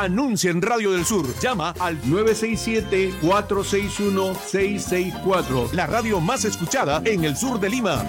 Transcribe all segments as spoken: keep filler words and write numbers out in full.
Anuncia en Radio del Sur. Llama al nueve seis siete, cuatro seis uno, seis seis cuatro. La radio más escuchada en el sur de Lima.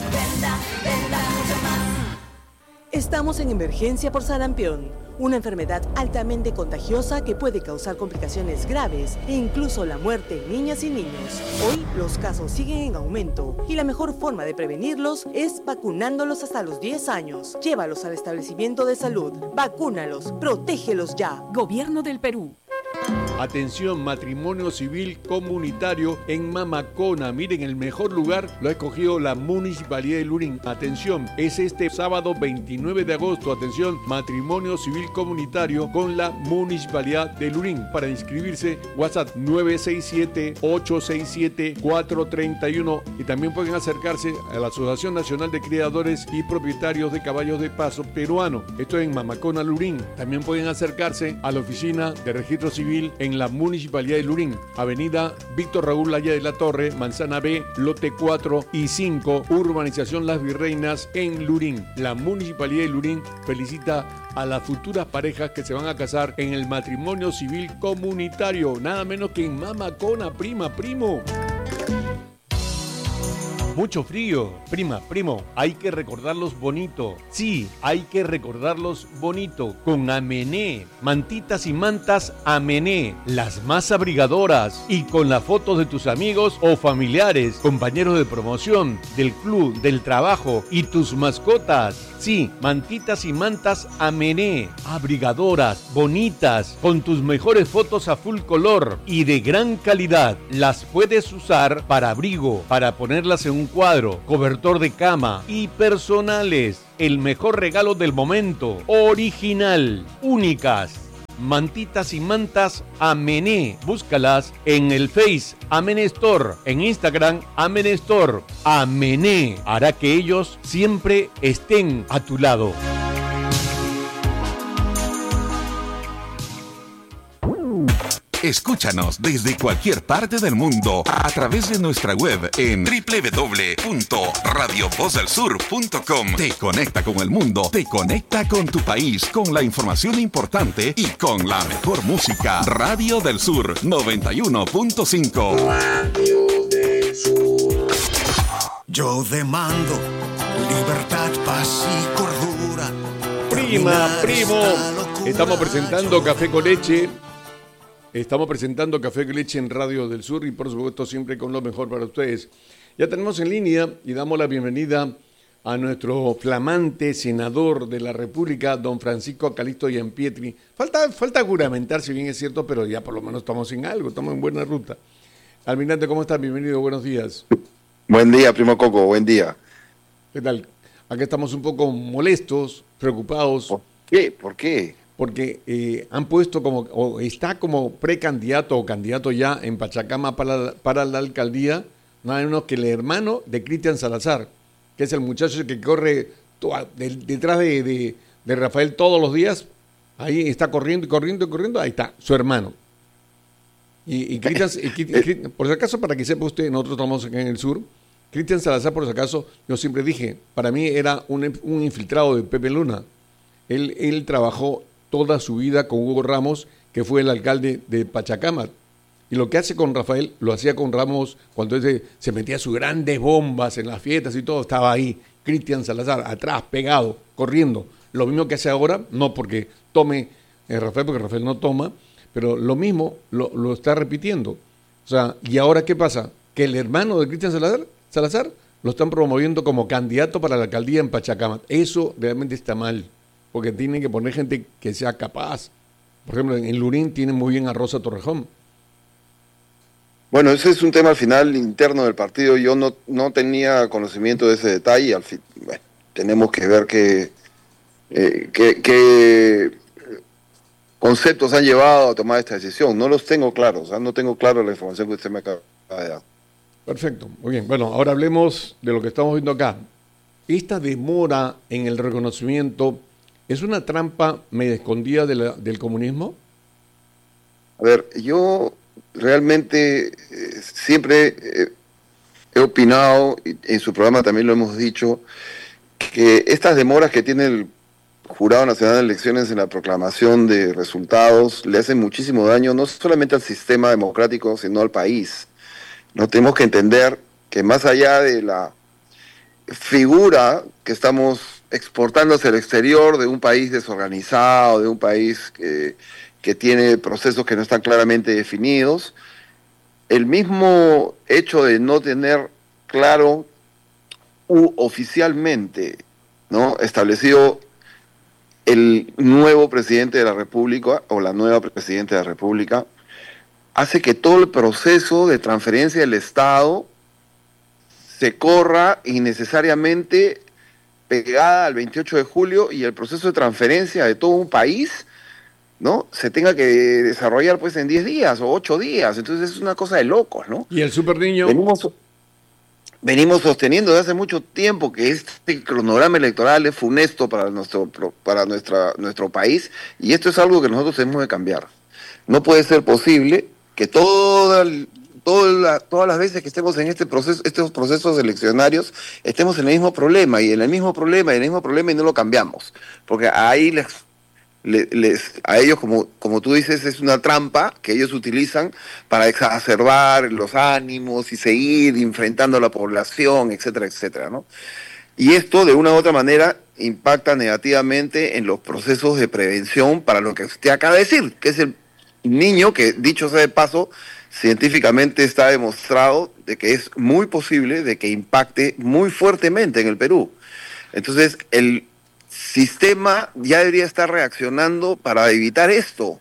Estamos en emergencia por sarampión, una enfermedad altamente contagiosa que puede causar complicaciones graves e incluso la muerte en niñas y niños. Hoy los casos siguen en aumento y la mejor forma de prevenirlos es vacunándolos hasta los diez años. Llévalos al establecimiento de salud, vacúnalos, protégelos ya. Gobierno del Perú. Atención, matrimonio civil comunitario en Mamacona. Miren, el mejor lugar lo ha escogido la Municipalidad de Lurín. Atención, es este sábado veintinueve de agosto. Atención, matrimonio civil comunitario con la Municipalidad de Lurín. Para inscribirse, WhatsApp nueve seis siete, ocho seis siete, cuatro tres uno y también pueden acercarse a la Asociación Nacional de Criadores y Propietarios de Caballos de Paso Peruano. Esto en Mamacona, Lurín. También pueden acercarse a la Oficina de Registro Civil en la Municipalidad de Lurín, Avenida Víctor Raúl Laya de la Torre, Manzana B, Lote cuatro y cinco, Urbanización Las Virreinas en Lurín. La Municipalidad de Lurín felicita a las futuras parejas que se van a casar en el matrimonio civil comunitario, nada menos que en Mamacona, prima, primo. Mucho frío, prima, primo, hay que recordarlos bonito. Sí, hay que recordarlos bonito. Con Amené, mantitas y mantas Amené, las más abrigadoras. Y con las fotos de tus amigos o familiares, compañeros de promoción, del club, del trabajo y tus mascotas. Sí, mantitas y mantas Amené, abrigadoras, bonitas, con tus mejores fotos a full color y de gran calidad. Las puedes usar para abrigo, para ponerlas en un cuadro, cobertor de cama y personales. El mejor regalo del momento, original, únicas. Mantitas y mantas Amené. Búscalas en el Face Amené Store, en Instagram Amené Store. Amené hará que ellos siempre estén a tu lado. Escúchanos desde cualquier parte del mundo a través de nuestra web en doble u doble u doble u punto radio voz del sur punto com. Te conecta con el mundo, te conecta con tu país, con la información importante y con la mejor música. Radio del Sur noventa y uno punto cinco. Radio del Sur. Yo demando libertad, paz y cordura. Prima, primo, estamos presentando Café con Leche. Estamos presentando Café con Leche en Radio del Sur y por supuesto siempre con lo mejor para ustedes. Ya tenemos en línea y damos la bienvenida a nuestro flamante senador de la República, don Francisco Calixto Giampietri. Falta, falta juramentar, si bien es cierto, pero ya por lo menos estamos en algo, estamos en buena ruta. Almirante, ¿cómo estás? Bienvenido, buenos días. Buen día, primo Coco, buen día. ¿Qué tal? Acá estamos un poco molestos, preocupados. ¿Por qué? ¿Por qué? Porque eh, han puesto como, o está como precandidato o candidato ya en Pachacama para la, para la alcaldía, nada menos que el hermano de Cristian Salazar, que es el muchacho que corre toda, de, detrás de, de, de Rafael todos los días. Ahí está corriendo y corriendo y corriendo, ahí está, su hermano. Y, y Cristian, y, y, por si acaso, para que sepa usted, nosotros estamos acá en el sur, Cristian Salazar, por si acaso, yo siempre dije, para mí era un, un infiltrado de Pepe Luna. Él, él trabajó toda su vida con Hugo Ramos, que fue el alcalde de Pachacama. Y lo que hace con Rafael, lo hacía con Ramos cuando él se metía sus grandes bombas en las fiestas y todo, estaba ahí, Cristian Salazar, atrás, pegado, corriendo. Lo mismo que hace ahora, no porque tome eh, Rafael, porque Rafael no toma, pero lo mismo lo, lo está repitiendo. O sea, ¿y ahora qué pasa? Que el hermano de Cristian Salazar, Salazar lo están promoviendo como candidato para la alcaldía en Pachacama. Eso realmente está mal, porque tienen que poner gente que sea capaz. Por ejemplo, en Lurín tienen muy bien a Rosa Torrejón. Bueno, ese es un tema al final interno del partido. Yo no, no tenía conocimiento de ese detalle. Al fin, bueno, tenemos que ver qué, eh, qué, qué conceptos han llevado a tomar esta decisión. No los tengo claros, o sea, no tengo claro la información que usted me acaba de dar. Perfecto, muy bien. Bueno, ahora hablemos de lo que estamos viendo acá. Esta demora en el reconocimiento, ¿es una trampa medio escondida de la, del comunismo? A ver, yo realmente eh, siempre eh, he opinado, y en su programa también lo hemos dicho, que estas demoras que tiene el Jurado Nacional de Elecciones en la proclamación de resultados le hacen muchísimo daño, no solamente al sistema democrático, sino al país. No tenemos que entender que más allá de la figura que estamos exportando hacia el exterior de un país desorganizado, de un país que, que tiene procesos que no están claramente definidos, el mismo hecho de no tener claro u oficialmente, ¿no?, establecido el nuevo presidente de la República o la nueva presidenta de la República, hace que todo el proceso de transferencia del Estado se corra innecesariamente pegada al veintiocho de julio y el proceso de transferencia de todo un país, ¿no?, se tenga que desarrollar pues en diez días o ocho días. Entonces es una cosa de locos, ¿no? ¿Y el super niño? Venimos, venimos sosteniendo desde hace mucho tiempo que este cronograma electoral es funesto para nuestro, para nuestra, nuestro país, y esto es algo que nosotros tenemos que cambiar. No puede ser posible que toda, toda la, todas las veces que estemos en este proceso, estos procesos eleccionarios, estemos en el mismo problema, y en el mismo problema, y en el mismo problema, y no lo cambiamos. Porque ahí les... Les, a ellos, como, como tú dices, es una trampa que ellos utilizan para exacerbar los ánimos y seguir enfrentando a la población, etcétera, etcétera, ¿no? Y esto, de una u otra manera, impacta negativamente en los procesos de prevención para lo que usted acaba de decir, que es el niño que, dicho sea de paso, científicamente está demostrado de que es muy posible de que impacte muy fuertemente en el Perú. Entonces, el sistema ya debería estar reaccionando para evitar esto.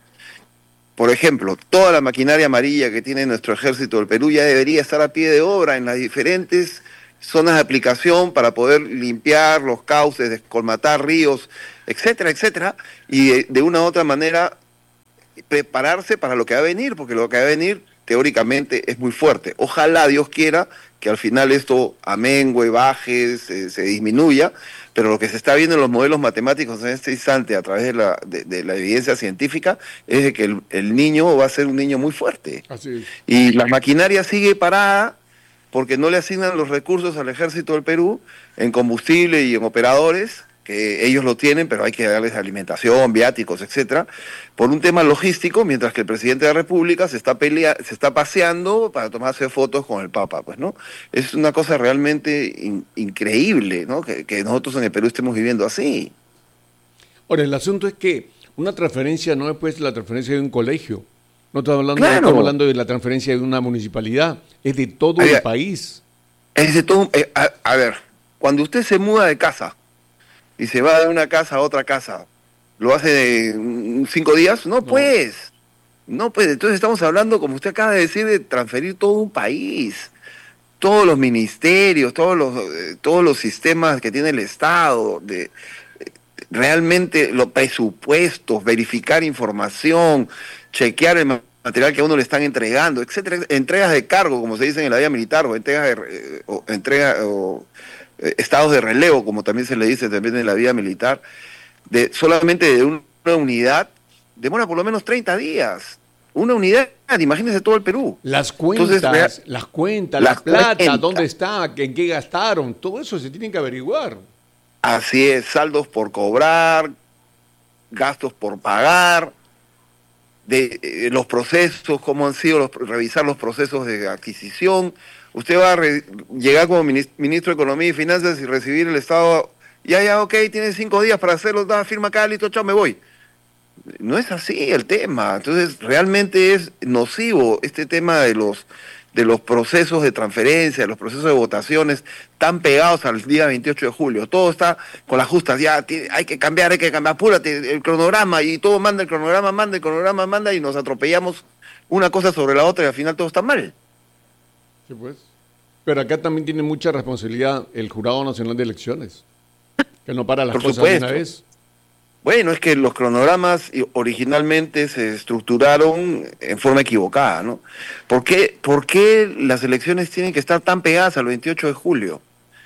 Por ejemplo, toda la maquinaria amarilla que tiene nuestro ejército del Perú ya debería estar a pie de obra en las diferentes zonas de aplicación para poder limpiar los cauces, descolmatar ríos, etcétera, etcétera, y de, de una u otra manera prepararse para lo que va a venir, porque lo que va a venir teóricamente es muy fuerte. Ojalá Dios quiera que al final esto amengue, baje, se, se disminuya, pero lo que se está viendo en los modelos matemáticos en este instante a través de la, de, de la evidencia científica es de que el, el niño va a ser un niño muy fuerte. Así es. Y la maquinaria sigue parada porque no le asignan los recursos al Ejército del Perú en combustible y en operadores, que ellos lo tienen, pero hay que darles alimentación, viáticos, etcétera, por un tema logístico, mientras que el presidente de la República se está pelea, se está paseando para tomarse fotos con el Papa, pues, ¿no? Es una cosa realmente in, increíble, ¿no? Que, que nosotros en el Perú estemos viviendo así. Ahora, el asunto es que una transferencia no es pues la transferencia de un colegio. No estamos hablando, Claro. no estamos hablando de la transferencia de una municipalidad, es de todo Oiga, el país. Es de todo, eh, a, a ver, cuando usted se muda de casa y se va de una casa a otra casa, ¿lo hace de mm, cinco días? No, pues. No, pues. Entonces estamos hablando, como usted acaba de decir, de transferir todo un país. Todos los ministerios, todos los, eh, todos los sistemas que tiene el Estado, de, eh, realmente los presupuestos, verificar información, chequear el material que a uno le están entregando, etcétera, entregas de cargo, como se dice en la vida militar, o entregas de, eh, o, entrega, o eh, estados de relevo, como también se le dice también en la vida militar, de solamente de una unidad, demora por lo menos treinta días. Una unidad, imagínense todo el Perú. Las cuentas, Entonces, las cuentas, las la plata, cuentas. dónde está, en qué gastaron, todo eso se tiene que averiguar. Así es, saldos por cobrar, gastos por pagar, de eh, los procesos, cómo han sido, los, revisar los procesos de adquisición. Usted va a re, llegar como ministro, ministro de Economía y Finanzas y recibir el Estado, ya, ya, ok, tiene cinco días para hacerlo, da, firma acá, listo, chao, me voy. No es así el tema. Entonces, realmente es nocivo este tema de los de los procesos de transferencia, de los procesos de votaciones tan pegados al día veintiocho de julio. Todo está con las justas, ya hay que cambiar, hay que cambiar, apúrate, el cronograma, y todo manda, el cronograma manda, el cronograma manda, y nos atropellamos una cosa sobre la otra y al final todo está mal. Sí, pues. Pero acá también tiene mucha responsabilidad el Jurado Nacional de Elecciones, que no para las Por cosas supuesto. de una vez. Bueno, es que los cronogramas originalmente se estructuraron en forma equivocada, ¿no? ¿Por qué, por qué las elecciones tienen que estar tan pegadas al veintiocho de julio?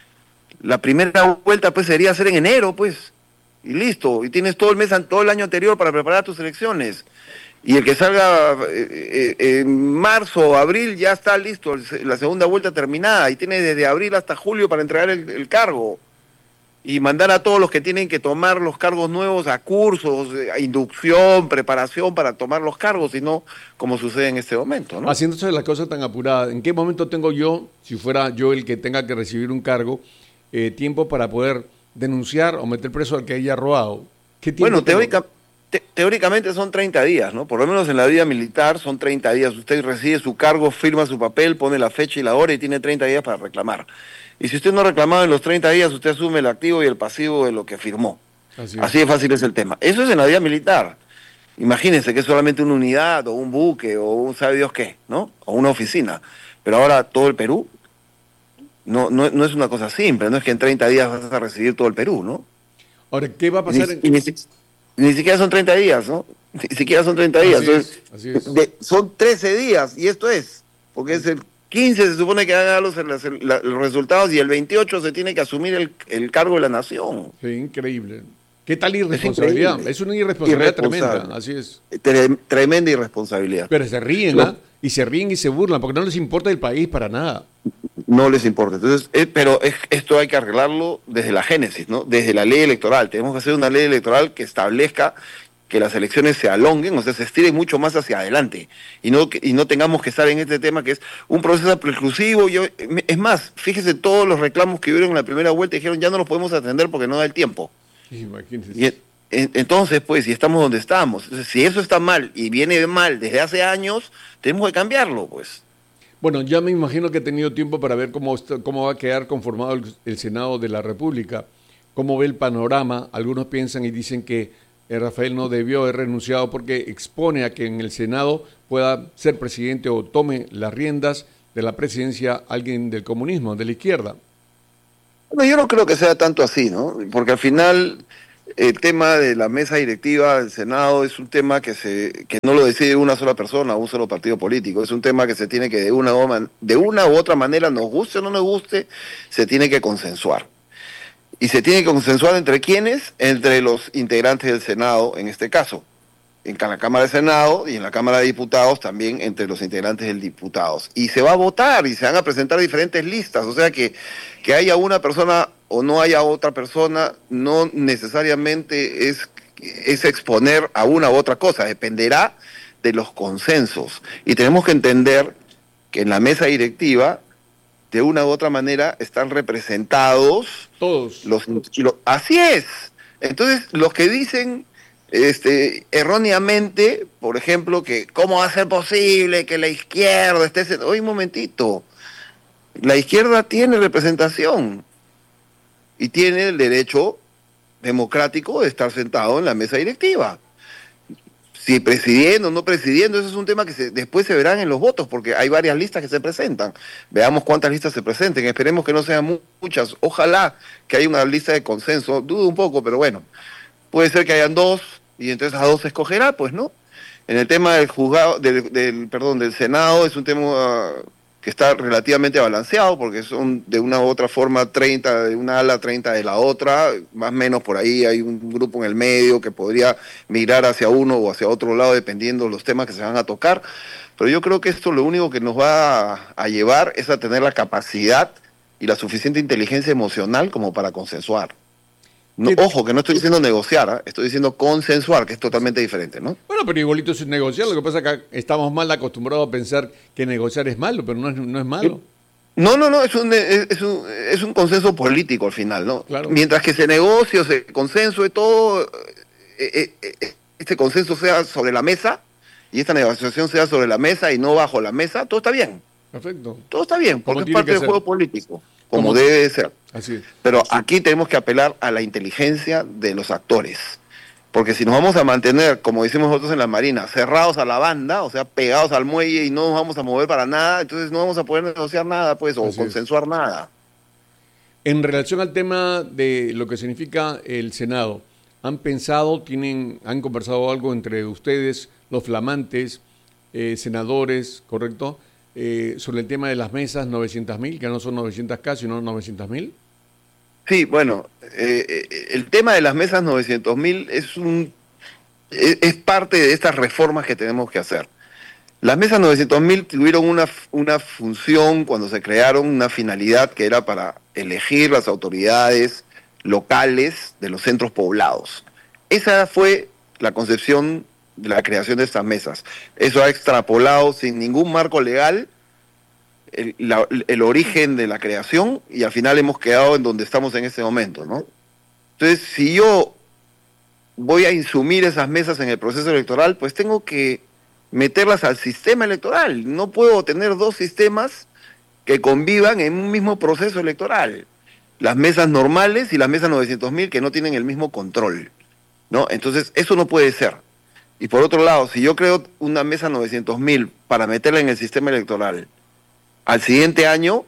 La primera vuelta pues sería ser en enero, pues, y listo, y tienes todo el mes, todo el año anterior para preparar tus elecciones. Y el que salga eh, eh, en marzo o abril ya está listo, la segunda vuelta terminada, y tiene desde abril hasta julio para entregar el, el cargo. y mandar a todos los que tienen que tomar los cargos nuevos a cursos, a inducción, preparación para tomar los cargos, sino como sucede en este momento, ¿no? Haciéndose la cosa tan apurada, ¿en qué momento tengo yo, si fuera yo el que tenga que recibir un cargo, eh, tiempo para poder denunciar o meter preso al que haya robado? ¿Qué tiempo Bueno, tengo? teórica, te, teóricamente son treinta días, ¿no? Por lo menos en la vida militar son treinta días. Usted recibe su cargo, firma su papel, pone la fecha y la hora y tiene treinta días para reclamar. Y si usted no ha reclamado en los treinta días, usted asume el activo y el pasivo de lo que firmó. Así, Así de fácil es el tema. Eso es en la vida militar. Imagínense que es solamente una unidad o un buque o un sabe Dios qué, ¿no? O una oficina. Pero ahora todo el Perú, no, no, no es una cosa simple, no es que en treinta días vas a recibir todo el Perú, ¿no? Ahora, ¿qué va a pasar? Ni, en... y ni, ni siquiera son treinta días, ¿no? Ni siquiera son treinta días. Así es, así es. De, son trece días, y esto es, porque es el quince se supone que haga los, los, los resultados y el veintiocho se tiene que asumir el, el cargo de la nación. Sí, increíble. ¿Qué tal irresponsabilidad? Es, es una irresponsabilidad tremenda, así es. Tre tremenda irresponsabilidad. Pero se ríen, no. ¿ah? Y se ríen y se burlan, porque no les importa el país para nada. No les importa. Entonces, eh, pero es, esto hay que arreglarlo desde la génesis, ¿no? Desde la ley electoral. Tenemos que hacer una ley electoral que establezca que las elecciones se alonguen, o sea, se estiren mucho más hacia adelante y no y no tengamos que estar en este tema que es un proceso preclusivo. Yo, es más, fíjese todos los reclamos que hubieron en la primera vuelta, dijeron ya no los podemos atender porque no da el tiempo. Imagínense. Y en, entonces, pues, si estamos donde estamos, entonces, si eso está mal y viene mal desde hace años, tenemos que cambiarlo, pues. Bueno, ya me imagino que he tenido tiempo para ver cómo, está, cómo va a quedar conformado el, el Senado de la República, cómo ve el panorama. Algunos piensan y dicen que eh, Rafael no debió haber renunciado porque expone a que en el Senado pueda ser presidente o tome las riendas de la presidencia alguien del comunismo, de la izquierda. Bueno, yo no creo que sea tanto así, ¿no? Porque al final el tema de la mesa directiva del Senado es un tema que se que no lo decide una sola persona o un solo partido político. Es un tema que se tiene que de una, de una u otra manera, nos guste o no nos guste, se tiene que consensuar. Y se tiene que consensuar entre quiénes, entre los integrantes del Senado en este caso. En la Cámara de Senado y en la Cámara de Diputados también entre los integrantes del diputados. Y se va a votar y se van a presentar diferentes listas. O sea que, que haya una persona o no haya otra persona no necesariamente es, es exponer a una u otra cosa. Dependerá de los consensos. Y tenemos que entender que en la mesa directiva, de una u otra manera, están representados todos. Los, los, así es. Entonces, los que dicen... Este, erróneamente, por ejemplo, que cómo va a ser posible que la izquierda esté... Oye, un momentito, la izquierda tiene representación y tiene el derecho democrático de estar sentado en la mesa directiva. Si presidiendo o no presidiendo, eso es un tema que se, después se verán en los votos, porque hay varias listas que se presentan. Veamos cuántas listas se presenten, esperemos que no sean muchas, ojalá que haya una lista de consenso, dudo un poco, pero bueno. Puede ser que hayan dos, y entonces a dos se escogerá, pues, ¿no? En el tema del juzgado, del, del perdón, del Senado, es un tema uh, que está relativamente balanceado, porque son de una u otra forma treinta de una ala, treinta de la otra, más o menos por ahí hay un grupo en el medio que podría mirar hacia uno o hacia otro lado, dependiendo de los temas que se van a tocar. Pero yo creo que esto lo único que nos va a, a llevar es a tener la capacidad y la suficiente inteligencia emocional como para consensuar. No, ojo, que no estoy diciendo negociar, ¿eh? Estoy diciendo consensuar, que es totalmente diferente, ¿no? Bueno, pero igualito es negociar, lo que pasa es que estamos mal acostumbrados a pensar que negociar es malo, pero no es, no es malo. No, no, no, es un, es, un, es un consenso político al final, ¿no? Claro. Mientras que se negocie o se consensue todo, eh, eh, este consenso sea sobre la mesa y esta negociación sea sobre la mesa y no bajo la mesa, todo está bien. Perfecto. Todo está bien, porque es parte del juego político, como ¿Cómo? debe de ser. Así es. Pero aquí tenemos que apelar a la inteligencia de los actores. Porque si nos vamos a mantener, como decimos nosotros en la Marina, cerrados a la banda, o sea, pegados al muelle y no nos vamos a mover para nada, entonces no vamos a poder negociar nada, pues, o Así consensuar es. nada. En relación al tema de lo que significa el Senado, ¿han pensado, tienen, han conversado algo entre ustedes, los flamantes, eh, senadores, correcto, eh, sobre el tema de las mesas novecientas mil, que no son novecientas K, sino novecientas mil? Sí, bueno, eh, el tema de las mesas novecientos mil es un es, es parte de estas reformas que tenemos que hacer. Las mesas novecientos mil tuvieron una, una función cuando se crearon, una finalidad que era para elegir las autoridades locales de los centros poblados. Esa fue la concepción de la creación de estas mesas. Eso ha extrapolado sin ningún marco legal el, la, el origen de la creación y al final hemos quedado en donde estamos en este momento, ¿no? Entonces, si yo voy a insumir esas mesas en el proceso electoral, pues tengo que meterlas al sistema electoral. No puedo tener dos sistemas que convivan en un mismo proceso electoral. Las mesas normales y las mesas novecientos mil que no tienen el mismo control, ¿no? Entonces, eso no puede ser. Y por otro lado, si yo creo una mesa novecientos mil para meterla en el sistema electoral, al siguiente año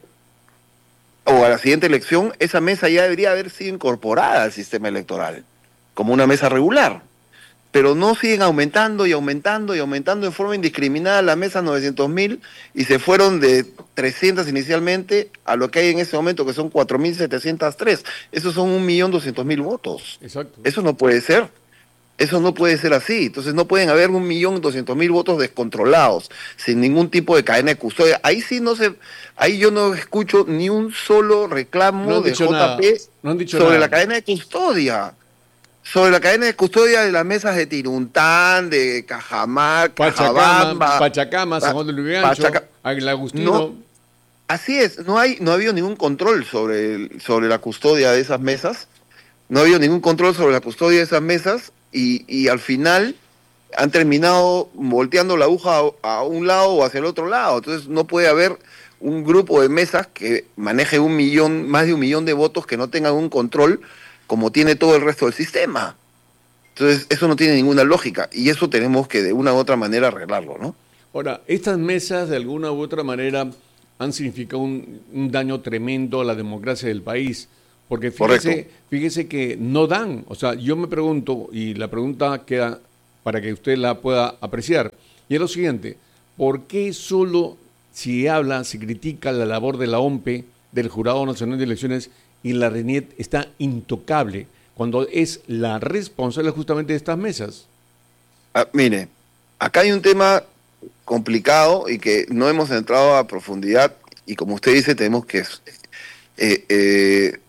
o a la siguiente elección, esa mesa ya debería haber sido incorporada al sistema electoral, como una mesa regular. Pero no siguen aumentando y aumentando y aumentando en forma indiscriminada las mesas novecientos mil y se fueron de trescientas inicialmente a lo que hay en este momento, que son cuatro mil setecientos tres. Esos son un millón doscientos mil votos. Exacto. Eso no puede ser. Eso no puede ser así. Entonces no pueden haber un millón doscientos mil votos descontrolados, sin ningún tipo de cadena de custodia. Ahí sí no se, ahí yo no escucho ni un solo reclamo No han de dicho J nada. P No han dicho sobre nada. la cadena de custodia. Sobre la cadena de custodia de las mesas de Tiruntán, de Cajamarca, Pachacama, Cajabamba, Pachacama, San Juan de Lurigancho, Pachaca- Águila Agustino. No. Así es, no hay, no ha habido ningún control sobre, el- sobre la custodia de esas mesas, no ha habido ningún control sobre la custodia de esas mesas y, y al final han terminado volteando la aguja a, a un lado o hacia el otro lado. Entonces no puede haber un grupo de mesas que maneje un millón, más de un millón de votos que no tengan un control como tiene todo el resto del sistema. Entonces eso no tiene ninguna lógica y eso tenemos que de una u otra manera arreglarlo, ¿no? Ahora, estas mesas de alguna u otra manera han significado un, un daño tremendo a la democracia del país, porque fíjese, Correcto. fíjese que no dan, o sea, yo me pregunto, y la pregunta queda para que usted la pueda apreciar, y es lo siguiente, ¿por qué solo si habla, se critica la labor de la O M P E, del Jurado Nacional de Elecciones, y la RENIEC está intocable, cuando es la responsable justamente de estas mesas? Ah, mire, acá hay un tema complicado y que no hemos entrado a profundidad y como usted dice tenemos que eh, eh,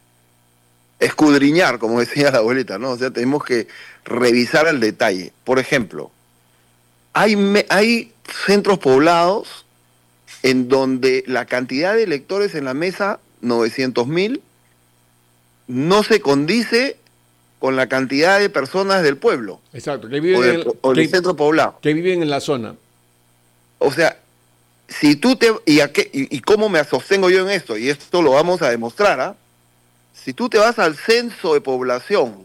escudriñar, como decía la abuelita, ¿no? O sea, tenemos que revisar al detalle. Por ejemplo, hay, me, hay centros poblados en donde la cantidad de electores en la mesa, novecientos mil, no se condice con la cantidad de personas del pueblo. Exacto, que O viven, del, en, o del que, centro poblado. que viven en la zona. O sea, si tú te... ¿Y, a qué, y, y cómo me sostengo yo en esto? Y esto lo vamos a demostrar, ¿ah? Si tú te vas al censo de población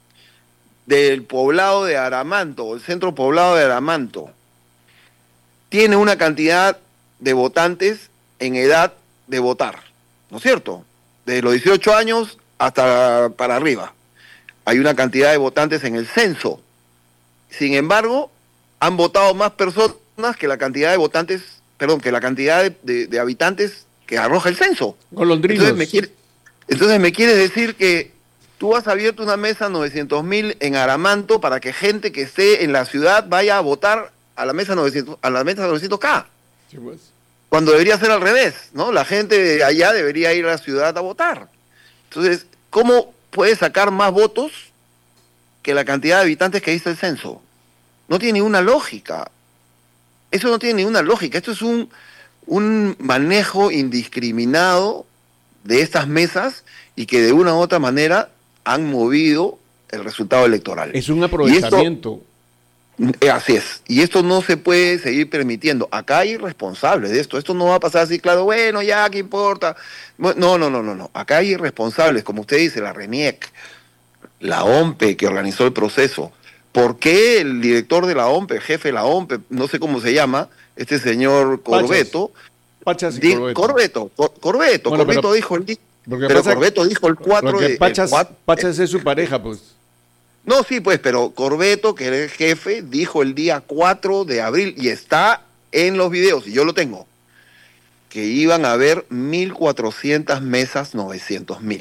del poblado de Aramanto, el centro poblado de Aramanto, tiene una cantidad de votantes en edad de votar, ¿no es cierto? Desde los dieciocho años hasta para arriba. Hay una cantidad de votantes en el censo. Sin embargo, han votado más personas que la cantidad de votantes, perdón, que la cantidad de, de, de habitantes que arroja el censo. Golondrinos. Entonces me, quiere, entonces me quieres decir que tú has abierto una mesa novecientos mil en Aramanto para que gente que esté en la ciudad vaya a votar a la mesa novecientos, a la mesa novecientos K. Sí, pues. Cuando debería ser al revés, ¿no? La gente de allá debería ir a la ciudad a votar. Entonces, ¿cómo puede sacar más votos que la cantidad de habitantes que dice el censo? No tiene ninguna lógica. Eso no tiene ninguna lógica. Esto es un, un manejo indiscriminado de estas mesas y que de una u otra manera han movido el resultado electoral. Es un aprovechamiento. Eh, Así es, y esto no se puede seguir permitiendo. Acá hay responsables de esto, esto no va a pasar así, claro, bueno, ya, ¿qué importa? No, no, no, no, no, acá hay responsables, como usted dice, la RENIEC, la O M P E que organizó el proceso. ¿Por qué el director de la O M P E, el jefe de la O M P E, no sé cómo se llama, este señor Corbeto, Pachas y di- Corbeto. Corbeto, Cor- Corbeto, Bueno, Corbeto pero- dijo el di- Porque pero pasa- Corbeto dijo el cuatro Porque de... el Pachas, cuat- Pachas es su pareja, pues. No, sí, pues, pero Corbeto, que era el jefe, dijo el día cuatro de abril, y está en los videos, y yo lo tengo, que iban a haber mil cuatrocientas mesas, novecientos mil.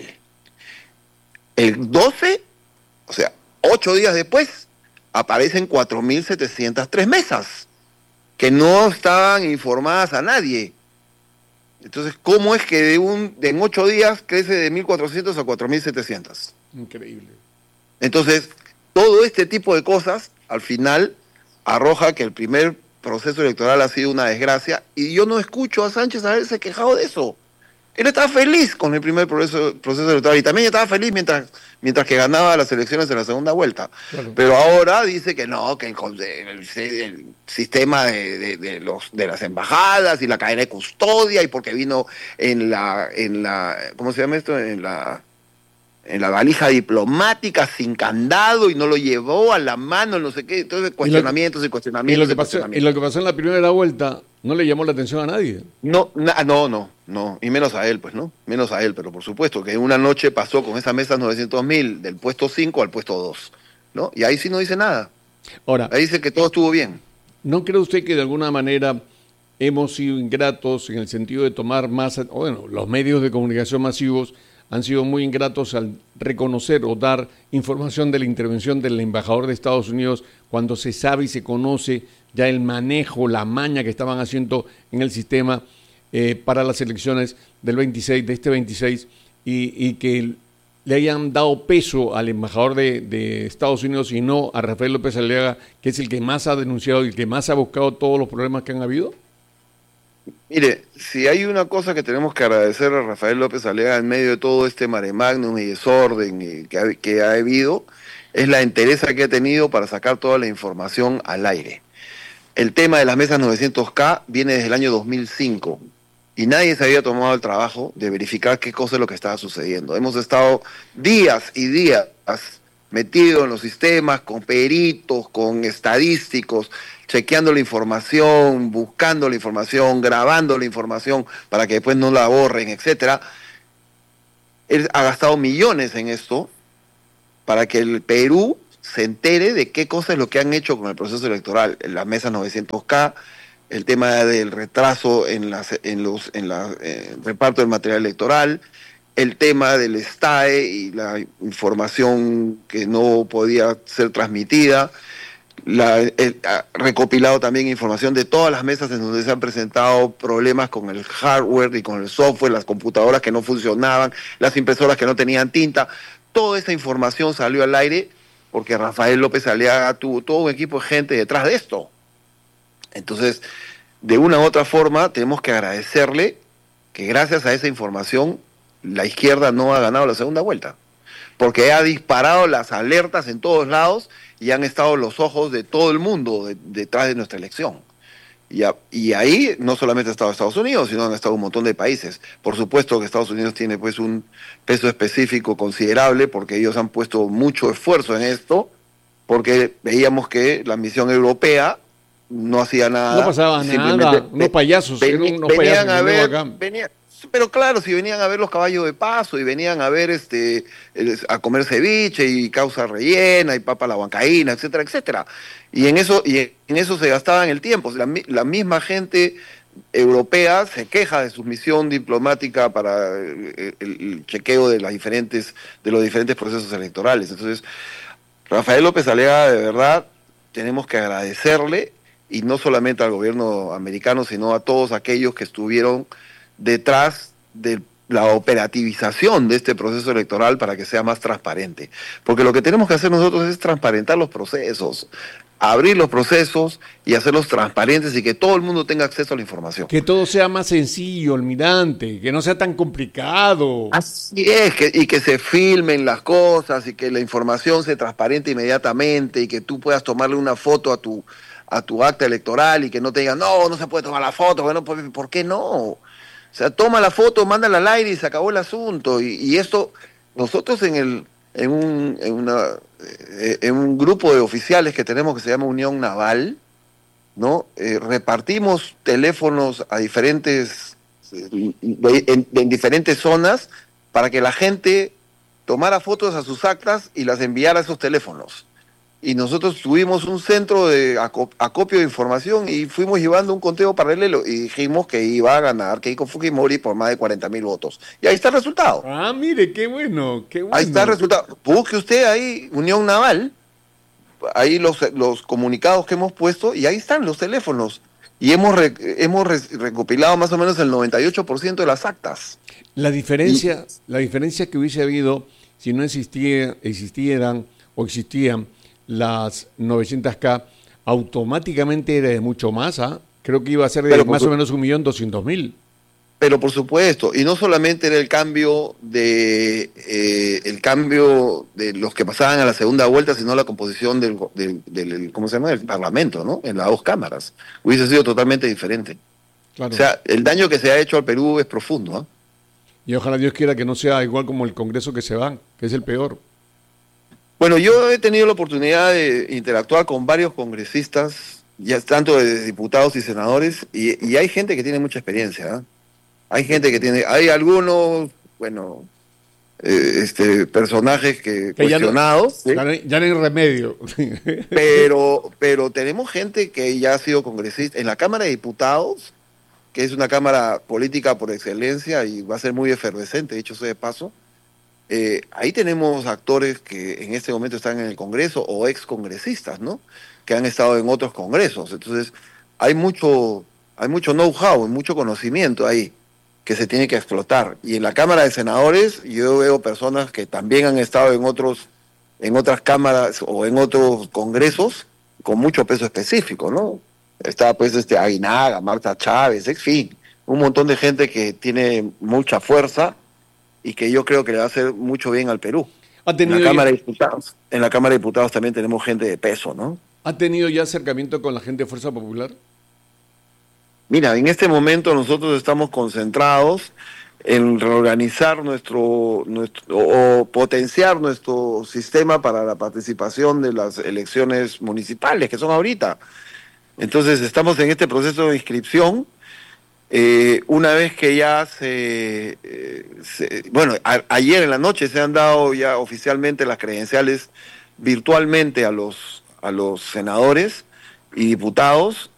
El doce, o sea, ocho días después, aparecen cuatro mil setecientas tres mesas, que no estaban informadas a nadie. Entonces, ¿cómo es que de un de en ocho días crece de mil cuatrocientos a cuatro mil setecientos? Increíble. Entonces, todo este tipo de cosas, al final, arroja que el primer proceso electoral ha sido una desgracia, y yo no escucho a Sánchez haberse quejado de eso. Él estaba feliz con el primer proceso, proceso electoral, y también estaba feliz mientras, mientras que ganaba las elecciones en la segunda vuelta. Claro. Pero ahora dice que no, que el, el, el sistema de, de, de, los, de las embajadas y la cadena de custodia, y porque vino en la, en la ¿cómo se llama esto? En la... en la valija diplomática sin candado y no lo llevó a la mano, no sé qué, entonces cuestionamientos y, lo, y cuestionamientos. Y lo, que pasó, y lo que pasó en la primera vuelta no le llamó la atención a nadie. No, na, no, no, no, y menos a él, pues, ¿no? Menos a él, pero por supuesto que una noche pasó con esas mesas novecientos mil del puesto cinco al puesto dos, ¿no? Y ahí sí no dice nada. Ahora, ahí dice que todo estuvo bien. ¿No cree usted que de alguna manera hemos sido ingratos en el sentido de tomar más, bueno, los medios de comunicación masivos han sido muy ingratos al reconocer o dar información de la intervención del embajador de Estados Unidos cuando se sabe y se conoce ya el manejo, la maña que estaban haciendo en el sistema eh, para las elecciones del veintiséis, de este veintiséis, y, y que le hayan dado peso al embajador de, de Estados Unidos y no a Rafael López Aliaga, que es el que más ha denunciado y el que más ha buscado todos los problemas que han habido? Mire, si hay una cosa que tenemos que agradecer a Rafael López Aliaga en medio de todo este mare magnum y desorden y que, ha, que ha habido, es la entereza que ha tenido para sacar toda la información al aire. El tema de las mesas novecientos K viene desde el año dos mil cinco y nadie se había tomado el trabajo de verificar qué cosa es lo que estaba sucediendo. Hemos estado días y días metidos en los sistemas, con peritos, con estadísticos, chequeando la información, buscando la información, grabando la información para que después no la borren, etcétera. Él ha gastado millones en esto para que el Perú se entere de qué cosa es lo que han hecho con el proceso electoral, en las mesas novecientos K, el tema del retraso en las, en los, en la eh, reparto del material electoral, el tema del S T A E y la información que no podía ser transmitida. La, el, ha recopilado también información de todas las mesas en donde se han presentado problemas con el hardware y con el software, las computadoras que no funcionaban, las impresoras que no tenían tinta. Toda esa información salió al aire porque Rafael López Aliaga tuvo todo un equipo de gente detrás de esto. Entonces, de una u otra forma, tenemos que agradecerle que gracias a esa información la izquierda no ha ganado la segunda vuelta, porque ha disparado las alertas en todos lados y han estado los ojos de todo el mundo de, detrás de nuestra elección. Y, a, y ahí no solamente ha estado Estados Unidos, sino han estado un montón de países. Por supuesto que Estados Unidos tiene pues un peso específico considerable porque ellos han puesto mucho esfuerzo en esto, porque veíamos que la misión europea no hacía nada. No pasaba nada, unos payasos. Veni, unos venían payasos a ver, venía, pero claro, si venían a ver los caballos de paso y venían a ver este a comer ceviche y causa rellena y papa a la huancaína, etcétera, etcétera. Y en eso y en eso se gastaban el tiempo. La, la misma gente europea se queja de su misión diplomática para el, el chequeo de las diferentes de los diferentes procesos electorales. Entonces, Rafael López Aliaga, de verdad, tenemos que agradecerle, y no solamente al gobierno americano, sino a todos aquellos que estuvieron detrás de la operativización de este proceso electoral para que sea más transparente. Porque lo que tenemos que hacer nosotros es transparentar los procesos, abrir los procesos y hacerlos transparentes y que todo el mundo tenga acceso a la información. Que todo sea más sencillo, almirante, que no sea tan complicado. Así es, que, y que se filmen las cosas y que la información se transparente inmediatamente y que tú puedas tomarle una foto a tu, a tu acta electoral y que no te digan, no, no se puede tomar la foto, bueno, ¿por qué no? O sea, toma la foto, mándala al aire y se acabó el asunto. Y, y esto, nosotros en el en un, en, una, eh, en un grupo de oficiales que tenemos que se llama Unión Naval, ¿no? Eh, repartimos teléfonos a diferentes, eh, en, en diferentes zonas para que la gente tomara fotos a sus actas y las enviara a esos teléfonos. Y nosotros tuvimos un centro de acopio de información y fuimos llevando un conteo paralelo y dijimos que iba a ganar Keiko Fujimori por más de cuarenta mil votos. Y ahí está el resultado. Ah, mire, qué bueno, qué bueno. Ahí está el resultado. Busque usted ahí Unión Naval, ahí los, los comunicados que hemos puesto y ahí están los teléfonos. Y hemos, re, hemos re, recopilado más o menos el noventa y ocho por ciento de las actas. La diferencia, y, la diferencia que hubiese habido si no existía, existieran o existían las novecientas K, automáticamente era de mucho más, ¿ah? Creo que iba a ser de Pero, más por- o menos un millón doscientos mil. Pero por supuesto, y no solamente era el cambio de eh, el cambio de los que pasaban a la segunda vuelta, sino la composición del, go- del, del- ¿cómo se llama? Del Parlamento, ¿no? En las dos cámaras. Hubiese sido totalmente diferente. Claro. O sea, el daño que se ha hecho al Perú es profundo, ¿ah? Y ojalá Dios quiera que no sea igual como el Congreso que se va, que es el peor. Bueno, yo he tenido la oportunidad de interactuar con varios congresistas, ya tanto de diputados y senadores, y, y hay gente que tiene mucha experiencia, ¿ah? Hay gente que tiene, hay algunos, bueno, eh, este, personajes que, Que ya no- cuestionados, ¿sí? Ya no hay, ya no hay remedio. pero, pero tenemos gente que ya ha sido congresista en la Cámara de Diputados, que es una cámara política por excelencia y va a ser muy efervescente, dicho sea de paso. Eh, ahí tenemos actores que en este momento están en el Congreso o ex congresistas, ¿no? Que han estado en otros congresos. Entonces, hay mucho, hay mucho know-how, mucho conocimiento ahí que se tiene que explotar. Y en la Cámara de Senadores yo veo personas que también han estado en otros, en otras cámaras o en otros congresos con mucho peso específico, ¿no? Está pues este Aguinaga, Marta Chávez, en fin, un montón de gente que tiene mucha fuerza y que yo creo que le va a hacer mucho bien al Perú. ¿Ha En tenido, la ya, Cámara de Diputados, en la Cámara de Diputados también tenemos gente de peso, ¿no? ¿Ha tenido ya acercamiento con la gente de Fuerza Popular? Mira, en este momento nosotros estamos concentrados en reorganizar nuestro, nuestro o potenciar nuestro sistema para la participación de las elecciones municipales, que son ahorita. Entonces estamos en este proceso de inscripción. Eh, una vez que ya se, eh, se- bueno, a- ayer en la noche se han dado ya oficialmente las credenciales virtualmente a los, a los senadores y diputados,